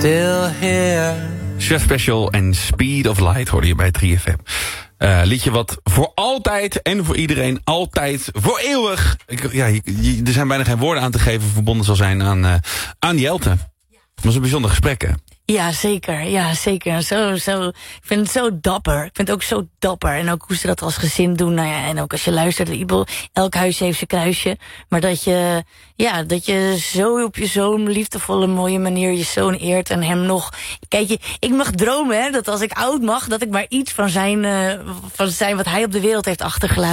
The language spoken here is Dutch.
still here. Chef Special en Speed of Light hoorde je bij 3FM. Liedje wat voor altijd en voor iedereen altijd, voor eeuwig... er zijn bijna geen woorden aan te geven... verbonden zal zijn aan Jelte. Het was een bijzonder gesprek, hè? Ja, zeker. Ja, zeker. Ik vind het zo dapper. Ik vind het ook zo dapper. En ook hoe ze dat als gezin doen. Nou ja, en ook als je luistert, elk huis heeft zijn kruisje. Maar dat je zo op je zo'n liefdevolle, mooie manier je zoon eert en hem nog... Kijk, ik mag dromen, hè, dat als ik oud mag, dat ik maar iets van zijn wat hij op de wereld heeft achtergelaten.